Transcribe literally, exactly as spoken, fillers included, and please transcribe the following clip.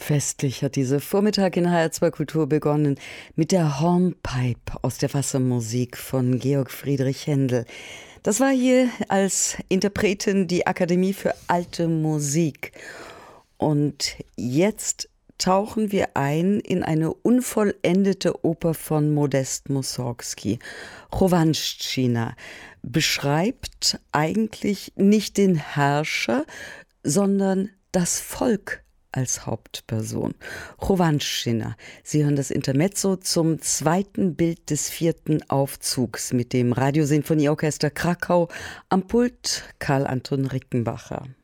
Festlich hat dieser Vormittag in H R zwei Kultur begonnen mit der Hornpipe aus der Wassermusik von Georg Friedrich Händel. Das war hier als Interpretin die Akademie für Alte Musik. Und jetzt tauchen wir ein in eine unvollendete Oper von Modest Mussorgsky. Chowanszczyzna beschreibt eigentlich nicht den Herrscher, sondern das Volk als Hauptperson. Chowanszczyzna. Sie hören das Intermezzo zum zweiten Bild des vierten Aufzugs mit dem Radiosinfonieorchester Krakau, am Pult Karl Anton Rickenbacher.